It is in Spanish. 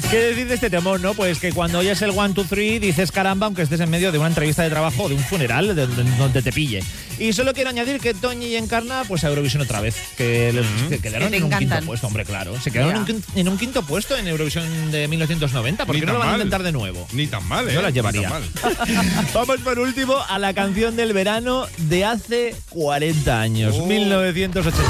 ¿Qué decir de este temor, no? Pues que cuando oyes el 1, 2, 3 dices caramba, aunque estés en medio de una entrevista de trabajo o de un funeral donde te pille. Y solo quiero añadir que Toñi y Encarna, pues a Eurovisión otra vez, que quedaron en un quinto puesto, hombre, claro. Se quedaron en un quinto puesto en Eurovisión de 1990, ¿por qué no lo van a intentar de nuevo? Ni tan mal, ¿eh? Yo las llevaría. Vamos por último a la canción del verano de hace 40 años, 1980.